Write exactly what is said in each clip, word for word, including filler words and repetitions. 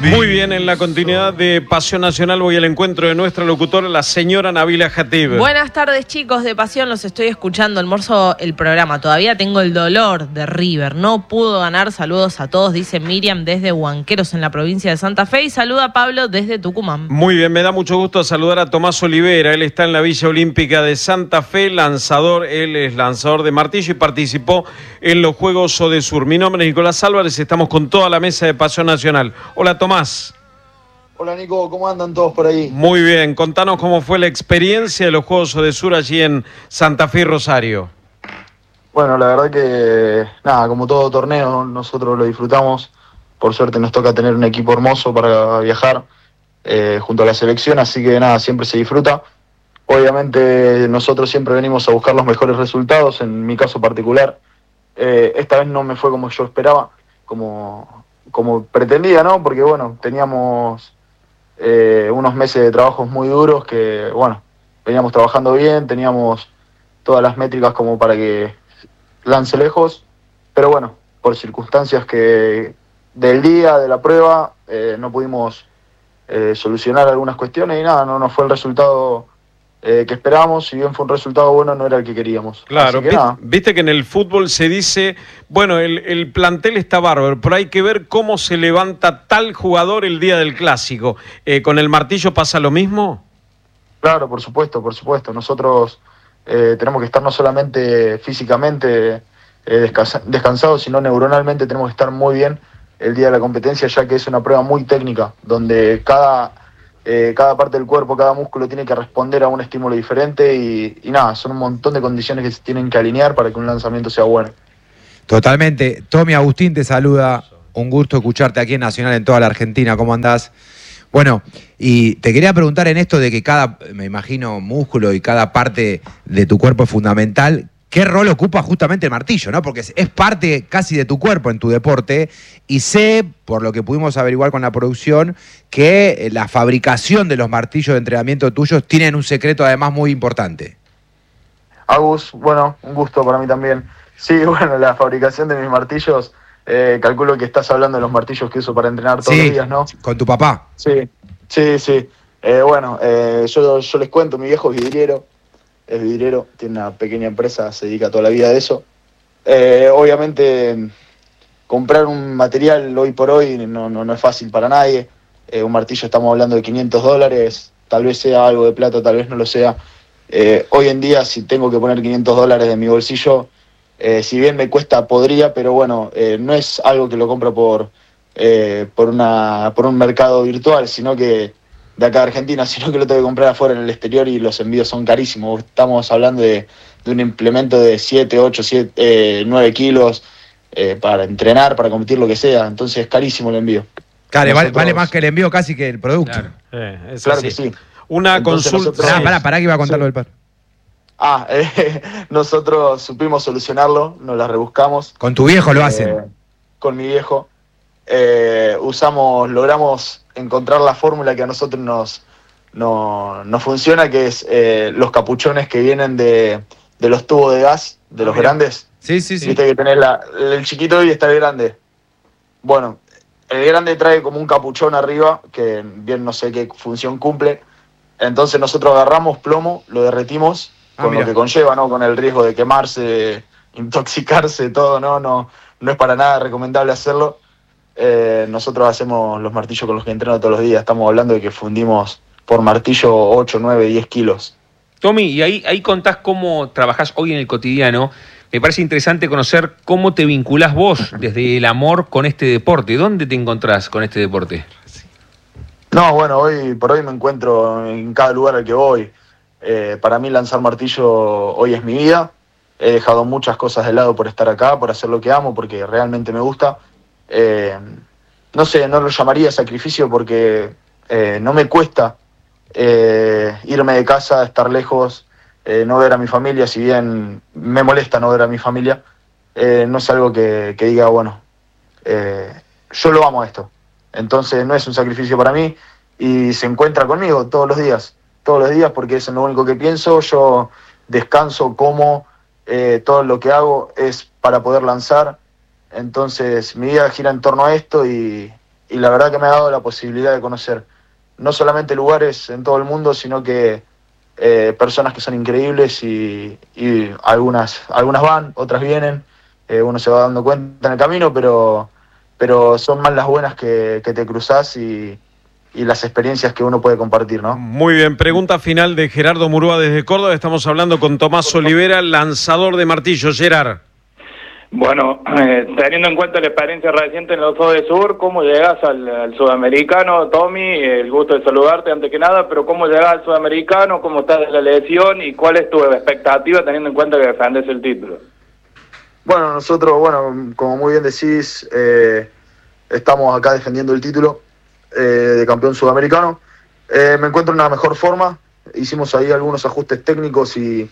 Muy bien, en la continuidad de Pasión Nacional voy al encuentro de nuestra locutora, la señora Nabila Jatib. Buenas tardes, chicos de Pasión, los estoy escuchando, almuerzo el programa. Todavía tengo el dolor de River, no pudo ganar. Saludos a todos, dice Miriam desde Huanqueros en la provincia de Santa Fe, y saluda a Pablo desde Tucumán. Muy bien, me da mucho gusto saludar a Tomás Olivera. Él está en la Villa Olímpica de Santa Fe, lanzador, él es lanzador de martillo y participó en los Juegos Odesur. Mi nombre es Nicolás Álvarez, estamos con toda la mesa de Pasión Nacional. Hola, Tomás. Tomás. Hola, Nico, ¿cómo andan todos por ahí? Muy bien, contanos cómo fue la experiencia de los Juegos Odesur allí en Santa Fe y Rosario. Bueno, la verdad que, nada, como todo torneo, nosotros lo disfrutamos. Por suerte nos toca tener un equipo hermoso para viajar eh, junto a la selección, así que nada, siempre se disfruta. Obviamente nosotros siempre venimos a buscar los mejores resultados, en mi caso particular. Eh, esta vez no me fue como yo esperaba, como... como pretendía, ¿no? Porque, bueno, teníamos eh, unos meses de trabajos muy duros que, bueno, veníamos trabajando bien, teníamos todas las métricas como para que lance lejos, pero bueno, por circunstancias que del día, de la prueba, eh, no pudimos eh, solucionar algunas cuestiones y nada, no nos fue el resultado Eh, que esperábamos. Si bien fue un resultado bueno, no era el que queríamos. Claro, que viste, viste que en el fútbol se dice, bueno, el, el plantel está bárbaro, pero hay que ver cómo se levanta tal jugador el día del clásico. Eh, ¿Con el martillo pasa lo mismo? Claro, por supuesto, por supuesto. Nosotros eh, tenemos que estar no solamente físicamente eh, descansa, descansados, sino neuronalmente tenemos que estar muy bien el día de la competencia, ya que es una prueba muy técnica, donde cada... Eh, cada parte del cuerpo, cada músculo tiene que responder a un estímulo diferente y, y nada, son un montón de condiciones que se tienen que alinear para que un lanzamiento sea bueno. Totalmente. Tommy Agustín te saluda, un gusto escucharte aquí en Nacional en toda la Argentina, ¿cómo andás? Bueno, y te quería preguntar en esto de que cada, me imagino, músculo y cada parte de tu cuerpo es fundamental, ¿qué rol ocupa justamente el martillo, no? Porque es parte casi de tu cuerpo en tu deporte, y sé, por lo que pudimos averiguar con la producción, que la fabricación de los martillos de entrenamiento tuyos tienen un secreto además muy importante. Agus, bueno, un gusto para mí también. Sí, bueno, la fabricación de mis martillos, eh, calculo que estás hablando de los martillos que uso para entrenar todos sí, los días, ¿no? Con tu papá. Sí, sí, sí. Eh, bueno, eh, yo, yo les cuento, mi viejo es vidriero. Es vidriero, tiene una pequeña empresa, se dedica toda la vida a eso. Eh, obviamente, comprar un material hoy por hoy no, no, no es fácil para nadie. Eh, un martillo estamos hablando de quinientos dólares, tal vez sea algo de plata, tal vez no lo sea. Eh, hoy en día, si tengo que poner quinientos dólares de mi bolsillo, eh, si bien me cuesta, podría, pero bueno, eh, no es algo que lo compro por, eh, por, una, por un mercado virtual, sino que de acá de Argentina, sino que lo tengo que comprar afuera en el exterior y los envíos son carísimos. Estamos hablando de, de un implemento de siete, ocho, nueve kilos eh, para entrenar, para competir, lo que sea. Entonces es carísimo el envío. Claro, nosotros... vale, vale más que el envío casi que el producto. Claro, eh, claro así. que sí. Una Entonces consulta... Nosotros... Ah, pará, pará que iba a contar lo sí. del par. Ah, eh, nosotros supimos solucionarlo, nos la rebuscamos. Con tu viejo lo eh, hacen. Con mi viejo. Eh, usamos, logramos encontrar la fórmula que a nosotros nos, no, nos funciona, que es eh, los capuchones que vienen de, de los tubos de gas, de ah, los mira. grandes. Sí, sí, sí. Viste que tenés la, el chiquito y está el grande. Bueno, el grande trae como un capuchón arriba, que bien no sé qué función cumple. Entonces nosotros agarramos plomo, lo derretimos, ah, con mira. lo que conlleva, ¿no? Con el riesgo de quemarse, intoxicarse, todo, ¿no? No, no es para nada recomendable hacerlo. Eh, nosotros hacemos los martillos con los que entreno todos los días. Estamos hablando de que fundimos por martillo ocho, nueve, diez kilos. Tommy, y ahí, ahí contás cómo trabajás hoy en el cotidiano. Me parece interesante conocer cómo te vinculás vos desde el amor con este deporte. ¿Dónde te encontrás con este deporte? No, bueno, hoy por hoy me encuentro en cada lugar al que voy. Eh, para mí lanzar martillo hoy es mi vida. He dejado muchas cosas de lado por estar acá, por hacer lo que amo, porque realmente me gusta. Eh, no sé, no lo llamaría sacrificio porque eh, no me cuesta eh, irme de casa, estar lejos, eh, no ver a mi familia, si bien me molesta no ver a mi familia, eh, no es algo que, que diga, bueno, eh, yo lo amo esto, entonces no es un sacrificio para mí y se encuentra conmigo todos los días, todos los días porque es lo único que pienso, yo descanso, como, eh, todo lo que hago es para poder lanzar. Entonces mi vida gira en torno a esto y, y la verdad que me ha dado la posibilidad de conocer no solamente lugares en todo el mundo, sino que eh, personas que son increíbles y, y algunas, algunas van, otras vienen, eh, uno se va dando cuenta en el camino, pero, pero son más las buenas que, que te cruzás y, y las experiencias que uno puede compartir, ¿no? Muy bien, pregunta final de Gerardo Murúa desde Córdoba. Estamos hablando con Tomás Olivera, lanzador de martillo. Gerard. Bueno, eh, teniendo en cuenta la experiencia reciente en los O de Sur, ¿cómo llegas al, al sudamericano, Tommy? El gusto de saludarte antes que nada, pero ¿cómo llegas al sudamericano? ¿Cómo estás de la lesión? ¿Y cuál es tu expectativa teniendo en cuenta que defendes el título? Bueno, nosotros, bueno, como muy bien decís, eh, estamos acá defendiendo el título eh, de campeón sudamericano. Eh, me encuentro en una mejor forma. Hicimos ahí algunos ajustes técnicos y,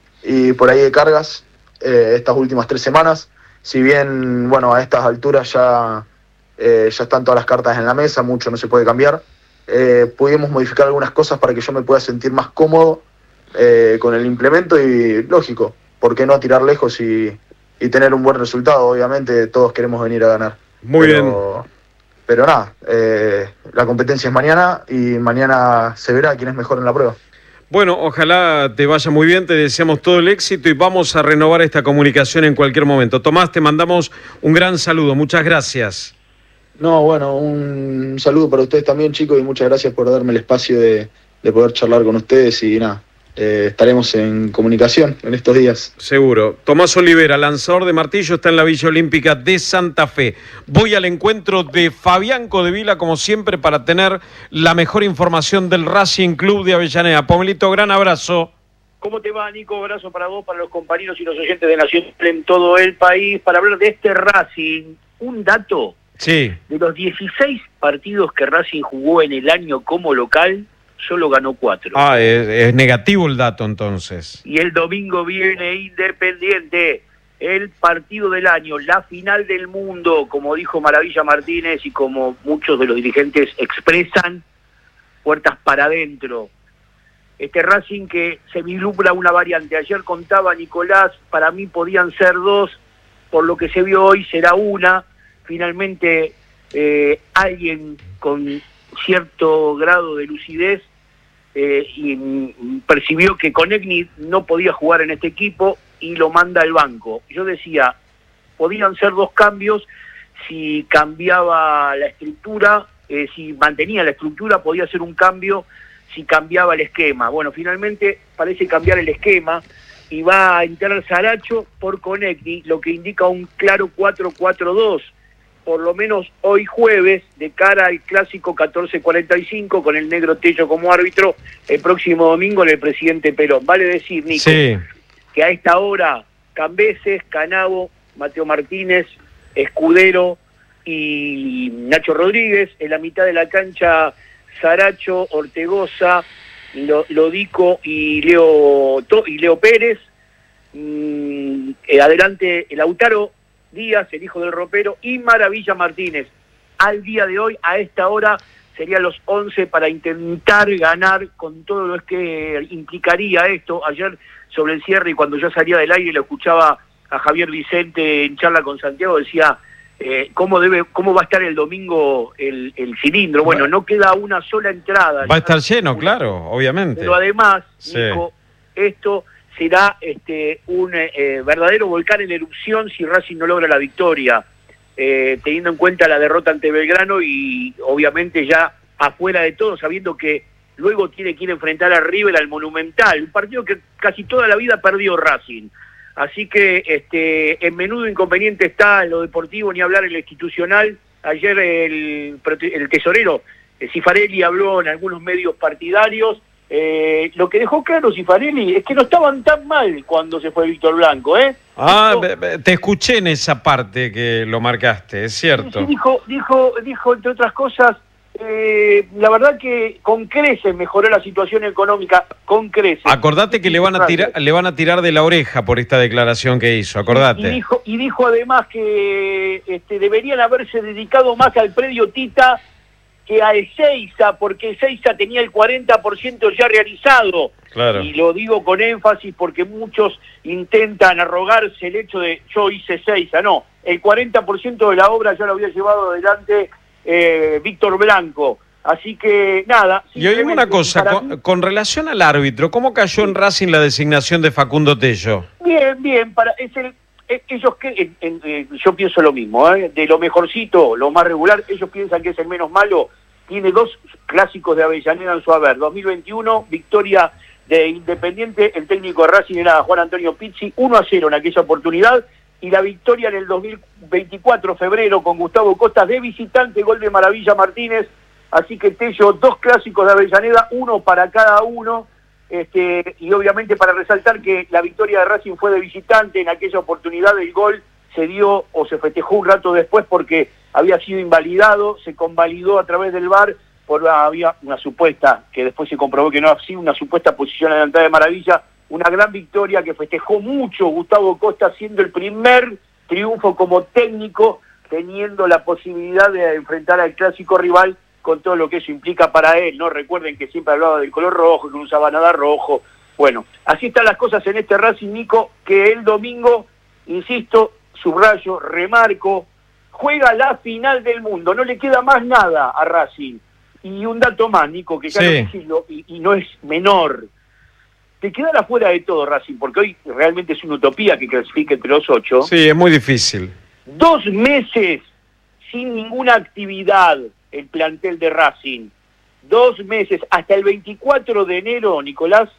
y por ahí de cargas. Eh, estas últimas tres semanas, si bien, bueno, a estas alturas ya, eh, ya están todas las cartas en la mesa, mucho no se puede cambiar, eh, pudimos modificar algunas cosas para que yo me pueda sentir más cómodo eh, con el implemento y, lógico, ¿por qué no tirar lejos y, y tener un buen resultado? Obviamente todos queremos venir a ganar. Muy pero, bien. Pero nada, eh, la competencia es mañana y mañana se verá quién es mejor en la prueba. Bueno, ojalá te vaya muy bien, te deseamos todo el éxito y vamos a renovar esta comunicación en cualquier momento. Tomás, te mandamos un gran saludo, muchas gracias. No, bueno, un saludo para ustedes también, chicos, y muchas gracias por darme el espacio de, de poder charlar con ustedes y nada, eh, estaremos en comunicación en estos días. Seguro. Tomás Olivera, lanzador de martillo, está en la Villa Olímpica de Santa Fe. Voy al encuentro de Fabián Codevila, como siempre, para tener la mejor información del Racing Club de Avellaneda. Pomelito, gran abrazo. ¿Cómo te va, Nico? Abrazo para vos, para los compañeros y los oyentes de Nacional en todo el país, para hablar de este Racing. Un dato, sí. De los dieciséis partidos que Racing jugó en el año como local, solo ganó cuatro. Ah, es, es negativo el dato entonces. Y el domingo viene Independiente, el partido del año, la final del mundo, como dijo Maravilla Martínez y como muchos de los dirigentes expresan, puertas para adentro. Este Racing que se vislumbra una variante. Ayer contaba Nicolás, para mí podían ser dos, por lo que se vio hoy será una. Finalmente eh, alguien con cierto grado de lucidez eh, y mm, percibió que Konechny no podía jugar en este equipo y lo manda al banco. Yo decía, podían ser dos cambios, si cambiaba la estructura, eh, si mantenía la estructura, podía ser un cambio si cambiaba el esquema. Bueno, finalmente parece cambiar el esquema y va a entrar Saracho por Konechny, lo que indica un claro cuatro cuatro dos. Por lo menos hoy jueves, de cara al clásico catorce cuarenta y cinco, con el Negro Tello como árbitro, el próximo domingo en el Presidente Perón. Vale decir, Nico, sí, que a esta hora Cambeses, Canavo, Mateo Martínez, Escudero y Nacho Rodríguez, en la mitad de la cancha Saracho, Ortegoza, Lodico y Leo, y Leo Pérez, mm, eh, adelante Lautaro Díaz, el hijo del ropero, y Maravilla Martínez. Al día de hoy, a esta hora, serían los once para intentar ganar con todo lo que implicaría esto. Ayer, sobre el cierre, y cuando yo salía del aire, lo escuchaba a Javier Vicente en charla con Santiago, decía, eh, ¿cómo debe, cómo va a estar el domingo el, el cilindro? Bueno, no queda una sola entrada. Va a estar lleno, claro, obviamente. Pero además, sí, Nico, esto será este, un eh, verdadero volcán en erupción si Racing no logra la victoria, eh, teniendo en cuenta la derrota ante Belgrano y obviamente ya afuera de todo, sabiendo que luego tiene que ir a enfrentar a River al Monumental, un partido que casi toda la vida perdió Racing. Así que este, en menudo inconveniente está en lo deportivo, ni hablar en lo institucional. Ayer el, el tesorero eh, Cifarelli habló en algunos medios partidarios. Eh, lo que dejó claro Cifarelli es que no estaban tan mal cuando se fue Víctor Blanco, ¿eh? Ah, dijo, te escuché en esa parte que lo marcaste, es cierto. Sí, dijo, dijo, dijo entre otras cosas, eh, la verdad que con creces mejoró la situación económica, con creces. Acordate que le van a tirar, le van a tirar de la oreja por esta declaración que hizo, acordate. Y, y dijo, y dijo además que este, deberían haberse dedicado más al predio Tita que a Ezeiza, porque Ezeiza tenía el cuarenta por ciento ya realizado. Claro. Y lo digo con énfasis porque muchos intentan arrogarse el hecho de yo hice Ezeiza. No, el cuarenta por ciento de la obra ya lo había llevado adelante eh, Víctor Blanco. Así que nada. Y oíme una cosa, con, mí, con relación al árbitro, ¿cómo cayó en Racing la designación de Facundo Tello? Bien, bien, para es el, es, ellos que en, en, en, yo pienso lo mismo, ¿eh? De lo mejorcito, lo más regular, ellos piensan que es el menos malo. Tiene dos clásicos de Avellaneda en su haber. dos mil veintiuno, victoria de Independiente, el técnico de Racing era Juan Antonio Pizzi, uno a cero en aquella oportunidad, y la victoria en el dos mil veinticuatro, febrero, con Gustavo Costas de visitante, gol de Maravilla Martínez. Así que Tello, dos clásicos de Avellaneda, uno para cada uno, este, y obviamente para resaltar que la victoria de Racing fue de visitante. En aquella oportunidad el gol se dio o se festejó un rato después porque había sido invalidado, se convalidó a través del V A R, por había una supuesta, que después se comprobó que no ha sido una supuesta posición adelantada de Maravilla, una gran victoria que festejó mucho Gustavo Costa, siendo el primer triunfo como técnico, teniendo la posibilidad de enfrentar al clásico rival, con todo lo que eso implica para él, ¿no? Recuerden que siempre hablaba del color rojo, que no usaba nada rojo. Bueno, así están las cosas en este Racing, Nico, que el domingo, insisto, subrayo, remarco, juega la final del mundo, no le queda más nada a Racing. Y un dato más, Nico, que ya sí. lo decirlo, y, y no es menor. Te quedará fuera de todo, Racing, porque hoy realmente es una utopía que clasifique entre los ocho. Sí, es muy difícil. Dos meses sin ninguna actividad el plantel de Racing. Dos meses, hasta el veinticuatro de enero, Nicolás,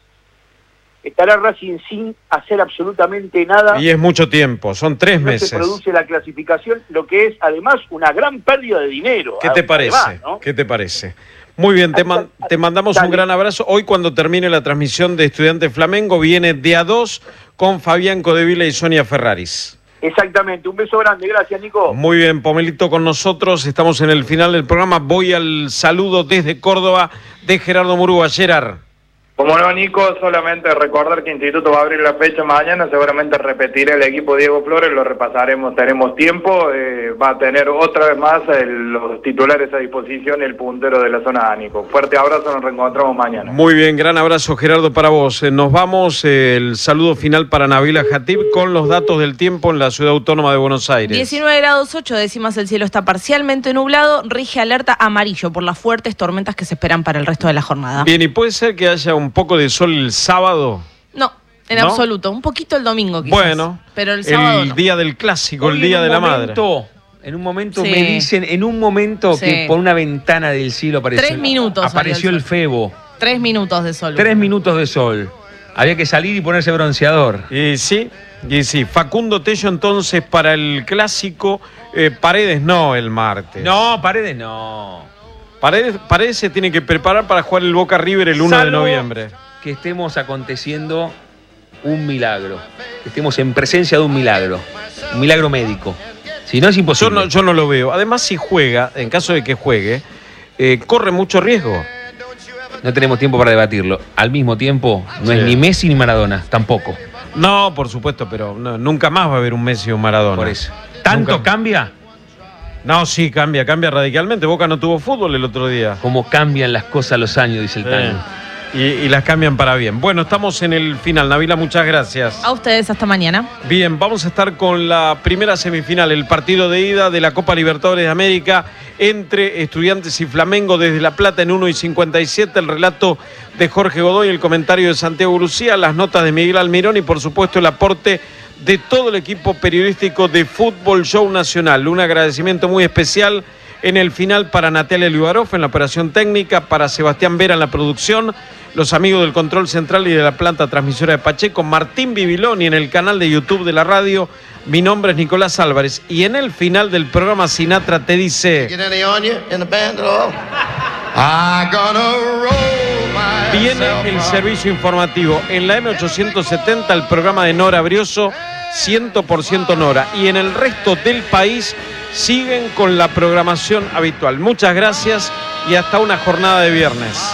estará Racing sin hacer absolutamente nada. Y es mucho tiempo, son tres no meses. Se produce la clasificación, lo que es además una gran pérdida de dinero. ¿Qué te parece? Además, ¿no? ¿Qué te parece? Muy bien, te, man, te mandamos Dale. un gran abrazo. Hoy cuando termine la transmisión de Estudiantes Flamengo viene de a dos con Fabián Codevila y Sonia Ferraris. Exactamente, un beso grande, gracias Nico. Muy bien, Pomelito con nosotros, estamos en el final del programa. Voy al saludo desde Córdoba de Gerardo Murúa. Gerard. Como no, Nico, solamente recordar que Instituto va a abrir la fecha mañana, seguramente repetiré el equipo Diego Flores, lo repasaremos, tenemos tiempo, eh, va a tener otra vez más el, los titulares a disposición, el puntero de la zona A, Nico. Fuerte abrazo, nos reencontramos mañana. Muy bien, gran abrazo Gerardo para vos. Eh, nos vamos, eh, el saludo final para Nabila Jatib con los datos del tiempo en la Ciudad Autónoma de Buenos Aires. diecinueve grados ocho décimas, el cielo está parcialmente nublado, rige alerta amarillo por las fuertes tormentas que se esperan para el resto de la jornada. Bien, ¿y puede ser que haya un poco de sol el sábado? No, en ¿No? absoluto. Un poquito el domingo quizás. Bueno, pero el sábado el no. día del clásico, Hoy el día de la momento, madre. En un momento Sí. me dicen, en un momento Sí. que por una ventana del cielo apareció, Tres minutos apareció salió el el sol. Febo. Tres minutos de sol. Tres minutos de sol. Había que salir y ponerse bronceador. Y sí, y sí. Facundo Tello entonces para el clásico, eh, Paredes no el martes. No, Paredes no. Paredes, Paredes se tiene que preparar para jugar el Boca River el uno de Salvo noviembre. que estemos aconteciendo un milagro, que estemos en presencia de un milagro, un milagro médico. Si no, es Yo imposible. no, yo no lo veo. Además, si juega, en caso de que juegue, eh, corre mucho riesgo. No tenemos tiempo para debatirlo. Al mismo tiempo, no Sí. es ni Messi ni Maradona, tampoco. No, por supuesto, pero no, nunca más va a haber un Messi o un Maradona. Por eso. ¿Tanto Nunca. cambia? No, sí, cambia, cambia radicalmente. Boca no tuvo fútbol el otro día. Como cambian las cosas a los años, dice el Eh, tango. y, y las cambian para bien. Bueno, estamos en el final. Nabila, muchas gracias. A ustedes, hasta mañana. Bien, vamos a estar con la primera semifinal, el partido de ida de la Copa Libertadores de América entre Estudiantes y Flamengo desde La Plata en uno y cincuenta y siete. El relato de Jorge Godoy, el comentario de Santiago Lucía, las notas de Miguel Almirón y por supuesto el aporte de todo el equipo periodístico de Fútbol Show Nacional. Un agradecimiento muy especial en el final para Natalia Liubarov en la operación técnica, para Sebastián Vera en la producción, los amigos del control central y de la planta transmisora de Pacheco, Martín Bibiloni en el canal de YouTube de la radio. Mi nombre es Nicolás Álvarez y en el final del programa Sinatra te dice: viene el servicio informativo en la M ochocientos setenta, el programa de Nora Brioso, cien por ciento Nora, y en el resto del país siguen con la programación habitual. Muchas gracias y hasta una jornada de viernes.